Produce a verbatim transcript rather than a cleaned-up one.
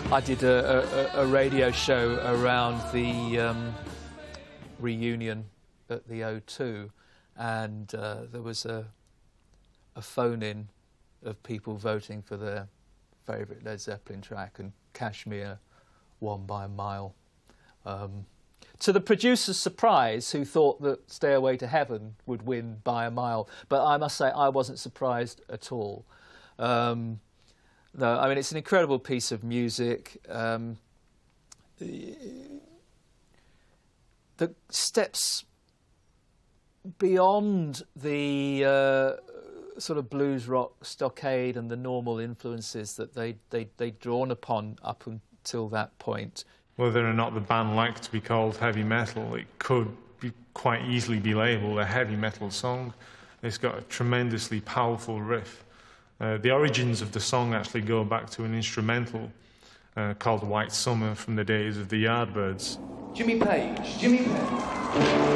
I did a, a, a radio show around the um, reunion at the O two, and uh, there was a, a phone-in of people voting for their favourite Led Zeppelin track, and Kashmir won by a mile. Um, to the producer's surprise, who thought that Stairway to Heaven would win by a mile, but I must say I wasn't surprised at all. Um, no, I mean, it's an incredible piece of music. Um, the steps beyond the uh, sort of blues rock stockade and the normal influences that they, they, they'd drawn upon up until that point. Whether or not the band liked to be called heavy metal, it could be quite easily be labelled a heavy metal song. It's got a tremendously powerful riff. Uh, the origins of the song actually go back to an instrumental uh, called White Summer from the days of the Yardbirds. Jimmy Page, Jimmy Page.